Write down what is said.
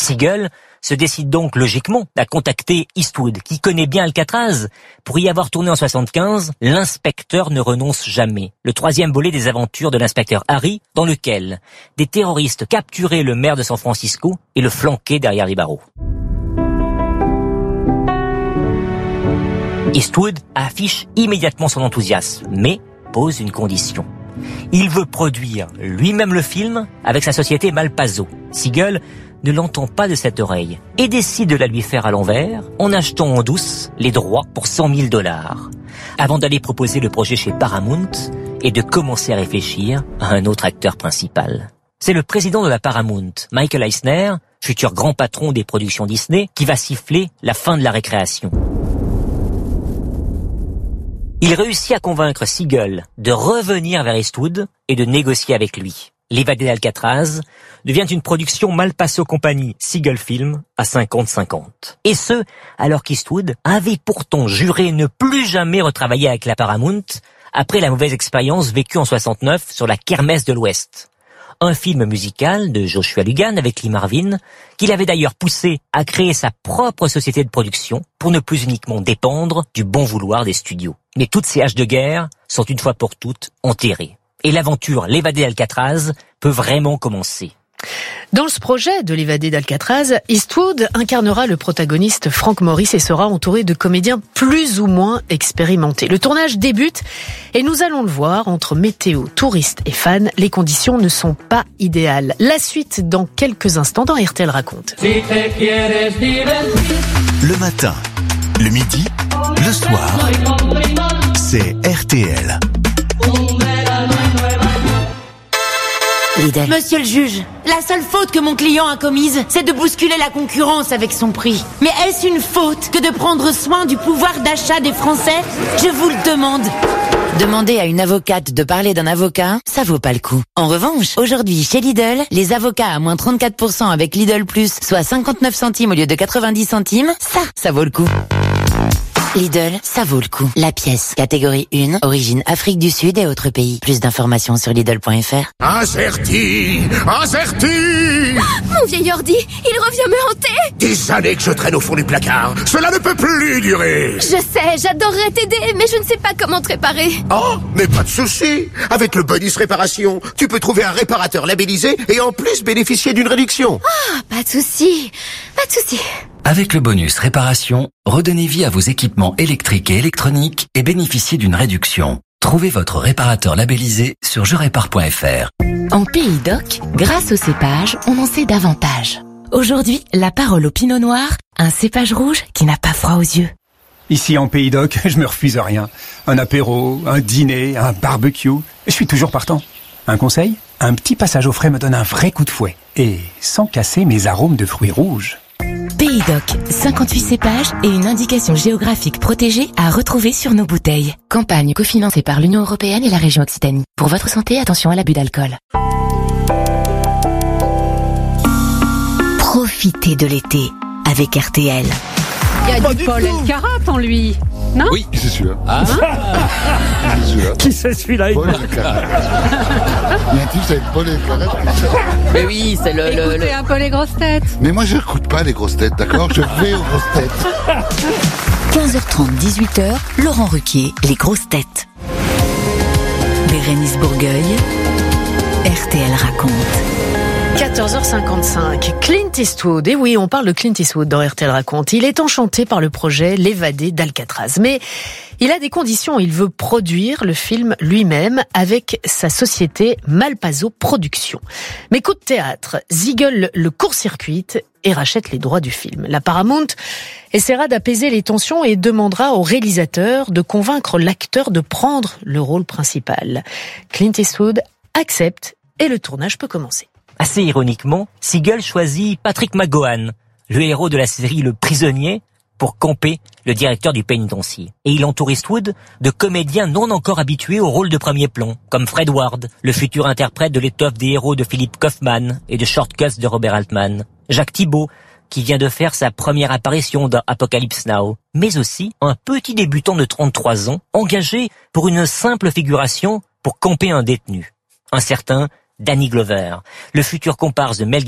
Siegel se décide donc logiquement à contacter Eastwood, qui connaît bien Alcatraz. Pour y avoir tourné en 75, l'inspecteur ne renonce jamais. Le 3e volet des aventures de l'inspecteur Harry, dans lequel des terroristes capturaient le maire de San Francisco et le flanquaient derrière les barreaux. Eastwood affiche immédiatement son enthousiasme, mais pose une condition. Il veut produire lui-même le film avec sa société Malpazzo. Siegel ne l'entend pas de cette oreille et décide de la lui faire à l'envers en achetant en douce les droits pour $100,000 avant d'aller proposer le projet chez Paramount et de commencer à réfléchir à un autre acteur principal. C'est le président de la Paramount, Michael Eisner, futur grand patron des productions Disney, qui va siffler la fin de la récréation. Il réussit à convaincre Siegel de revenir vers Eastwood et de négocier avec lui. L'évadé d'Alcatraz devient une production Malpaso Company, Siegel Film, à 50-50. Et ce, alors qu'Eastwood avait pourtant juré ne plus jamais retravailler avec la Paramount après la mauvaise expérience vécue en 69 sur la Kermesse de l'Ouest. Un film musical de Joshua Lugan avec Lee Marvin, qu'il avait d'ailleurs poussé à créer sa propre société de production pour ne plus uniquement dépendre du bon vouloir des studios. Mais toutes ces haches de guerre sont une fois pour toutes enterrées. Et l'aventure L'évadé d'Alcatraz peut vraiment commencer. Dans ce projet de l'évadé d'Alcatraz, Eastwood incarnera le protagoniste Frank Morris et sera entouré de comédiens plus ou moins expérimentés. Le tournage débute et nous allons le voir, entre météo, touristes et fans, les conditions ne sont pas idéales. La suite dans quelques instants dans RTL Raconte. Le matin, le midi, le soir, c'est RTL. Lidl. Monsieur le juge, la seule faute que mon client a commise, c'est de bousculer la concurrence avec son prix. Mais est-ce une faute que de prendre soin du pouvoir d'achat des Français? Je vous le demande. Demander à une avocate de parler d'un avocat, ça vaut pas le coup. En revanche, aujourd'hui, chez Lidl, les avocats à moins 34% avec Lidl Plus, soit 59 centimes au lieu de 90 centimes, ça vaut le coup. Lidl, ça vaut le coup. La pièce, catégorie 1, origine Afrique du Sud et autres pays. Plus d'informations sur Lidl.fr. Incerti. Mon vieil ordi, il revient me hanter. Des années que je traîne au fond du placard. Cela ne peut plus durer. Je sais, j'adorerais t'aider, mais je ne sais pas comment te réparer. Oh, mais pas de souci. Avec le bonus réparation, tu peux trouver un réparateur labellisé et en plus bénéficier d'une réduction. Ah, pas de souci. Avec le bonus réparation, redonnez vie à vos équipements électriques et électroniques et bénéficiez d'une réduction. Trouvez votre réparateur labellisé sur jerépare.fr. En Pays d'Oc, grâce au cépage, on en sait davantage. Aujourd'hui, la parole au pinot noir, un cépage rouge qui n'a pas froid aux yeux. Ici en Pays d'Oc, je me refuse à rien. Un apéro, un dîner, un barbecue, je suis toujours partant. Un conseil ? Un petit passage au frais me donne un vrai coup de fouet. Et sans casser mes arômes de fruits rouges. Pays d'Oc, 58 cépages et une indication géographique protégée à retrouver sur nos bouteilles. Campagne cofinancée par l'Union européenne et la région Occitanie. Pour votre santé, attention à l'abus d'alcool. Profitez de l'été avec RTL. Il y a du Paul Elkarat en lui, non? Oui, c'est celui-là. Ah. C'est celui-là. Qui c'est celui-là? Paul Elkarat. Il y a un type avec Paul Elkarat. Mais oui, c'est Écoutez un peu les grosses têtes. Mais moi, je n'écoute pas les grosses têtes, d'accord? Je vais aux grosses têtes. 15h30, 18h, Laurent Ruquier, les grosses têtes. Bérénice Bourgueil, RTL Raconte. 14h55, Clint Eastwood. Et oui, on parle de Clint Eastwood dans RTL Raconte. Il est enchanté par le projet L'évadé d'Alcatraz. Mais il a des conditions. Il veut produire le film lui-même avec sa société Malpazzo Productions. Mais coup de théâtre, Siegel le court-circuite et rachète les droits du film. La Paramount essaiera d'apaiser les tensions et demandera au réalisateur de convaincre l'acteur de prendre le rôle principal. Clint Eastwood accepte et le tournage peut commencer. Assez ironiquement, Siegel choisit Patrick McGowan, le héros de la série Le Prisonnier, pour camper le directeur du pénitencier. Et il entoure Eastwood de comédiens non encore habitués au rôle de premier plan, comme Fred Ward, le futur interprète de l'étoffe des héros de Philip Kaufman et de Shortcuts de Robert Altman, Jacques Thibault, qui vient de faire sa première apparition dans Apocalypse Now, mais aussi un petit débutant de 33 ans, engagé pour une simple figuration pour camper un détenu. Un certain Danny Glover, le futur comparse de Mel